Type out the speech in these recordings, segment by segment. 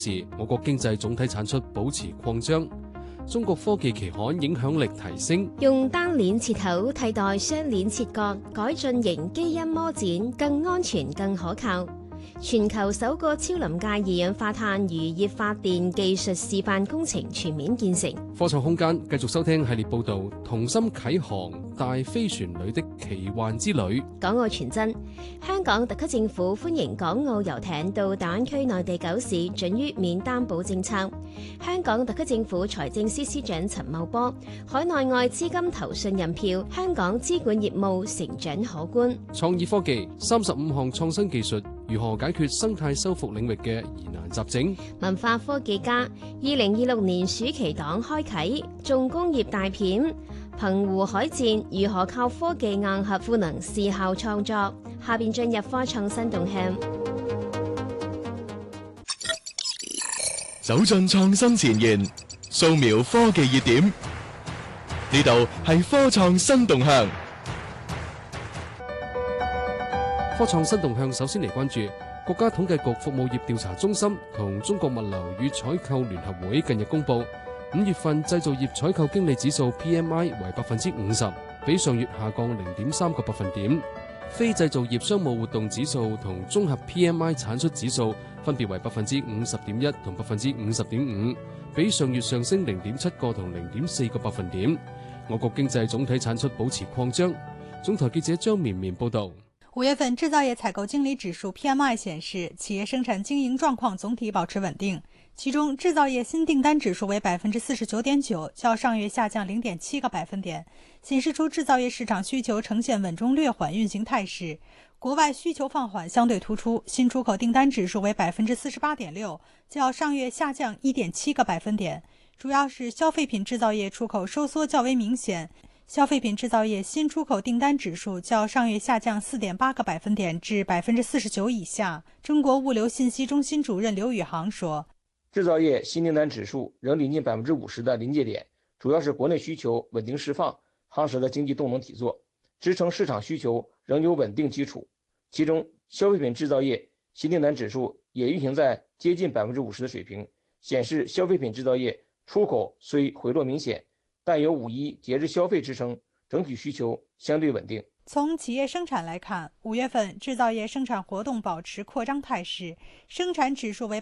示我國經濟總體產出保持擴張。中國科技期刊影響力提升， 用單鏈切口替代雙鏈切割，改進型基因魔剪更安全更可靠。全球首個超臨界二氧化碳漁業發電技術示範工程全面建成。 科創空間繼續收聽系列報道，同心啟航大飛船裏的奇幻之旅。 港澳傳真，香港特區政府歡迎港澳遊艇到大灣區內地9市準於免擔保政策。香港特區政府財政司司長陳茂波，海內外資金投信任票，香港資管業務成長可觀。 創意科技35項創新技術，如何解決生態修復領域嘅疑難雜症？ 文化科技家，2026年暑期檔開啟，重工業大片，澎湖海戰如何靠科技硬核賦能視效創作？下邊進入科創新動向， 走進創新前沿，掃描科技熱點，呢度係科創新動向。 科創新動向首先嚟關注國家統計局服務業調查中心同中國物流與採購聯合會近日公布，5月份製造業採購經理指數 PMI 為50%，比上月下降0.3個百分點。非製造業商務活動指數同綜合 PMI 產出指數分別為50.1%同50.5%，比上月上升0.7個同0.4個百分點。我國經濟總體產出保持擴張。總台記者張綿綿報道。 5月份製造業採購經理指數 PMI 顯示，企業生產經營狀況總體保持穩定。其中，製造業新訂單指數為 49.9%， 較上月下降0.7個百分點，顯示出製造業市場需求呈現穩中略緩運行態勢。國外需求放緩相對突出，新出口訂單指數為 48.6%， 較上月下降1.7個百分點，主要是消費品製造業出口收縮較為明顯。消費品製造業新出口訂單指數較上月下降4.8個百分點至 49% 以下。中國物流信息中心主任劉宇航說， 製造業新訂單指數仍臨近50%的臨界點，主要是國內需求穩定釋放，夯實了經濟動能體作，支撐市場需求仍有穩定基礎。其中，消費品製造業新訂單指數也運行在接近50%的水平，顯示消費品製造業出口雖回落明顯，但有5·1節日消費支撐，整體需求相對穩定。 從企業生產來看，5月份製造業生產活動保持擴張態勢，生產指數為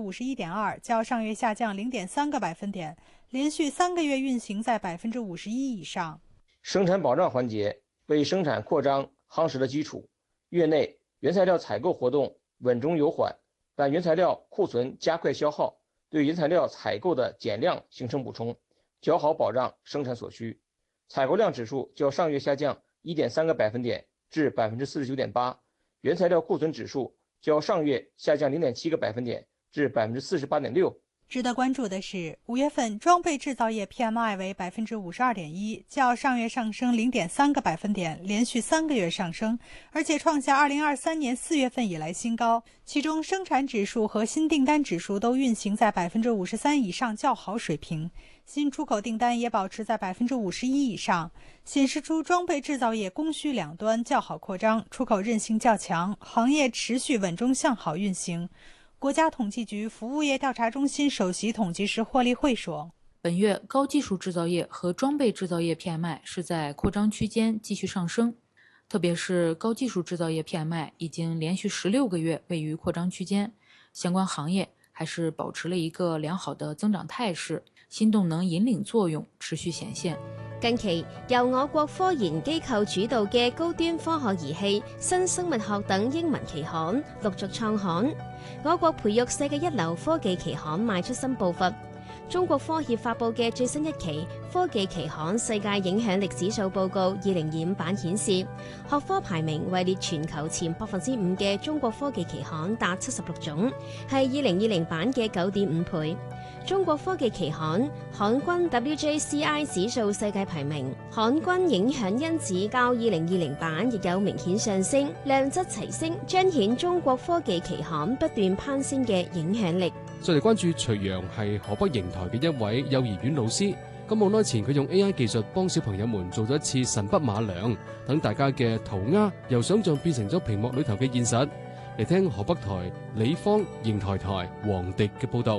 51.2%， 較上月下降0.3個百分點，連續3個月運行在 51% 以上。 生產保障環節為生產擴張夯實了基礎。月內原材料採購活動穩中有緩，但原材料庫存加快消耗，對原材料採購的減量形成補充，較好保障生產所需。採購量指數較上月下降1.3個百分點至 49.8%， 原材料庫存指數較上月下降0.7個百分點至 48.6%。 值得關注的是，5月份裝備製造業 PMI 為 52.1%， 較上月上升0.3個百分點，連續3個月上升，而且創下2023年4月份以來新高。其中生產指數和新訂單指數都運行在 53% 以上較好水平，新出口訂單也保持在 51% 以上，顯示出裝備製造業供需兩端較好擴張，出口韌性較強，行業持續穩中向好運行。國家統計局服務業調查中心首席統計師霍立慧說， 本月高技術製造業和裝備製造業 PMI 是在擴張區間繼續上升，特別是高技術製造業 PMI 已經連續16個月位於擴張區間，相關行業還是保持了一個良好的增長態勢，新動能引領作用持續顯現。 近期由我國科研機構主導嘅高端科學儀器、新生物學等英文期刊陸續創刊，我國培育世界一流科技期刊邁出新步伐。中國科協發佈嘅最新一期科技期刊世界影響力指數報告2025版顯示，學科排名位列全球前 5% 嘅中國科技期刊達76種，係2020版嘅 9.5 倍。中國科技期刊刊均 WJCI 指數世界排名，刊均影響因子較2020版亦有明顯上升，量質齊升，彰顯中國科技期刊不斷攀升嘅影響力。 再嚟關注徐陽係河北邢台嘅一位幼兒園老師，咁冇耐前佢用 AI 技術幫小朋友們做咗一次神筆馬良，等大家嘅塗鴉由想像變成咗屏幕裏頭嘅現實。 嚟聽河北台李芳、邢台台、黃迪嘅報導。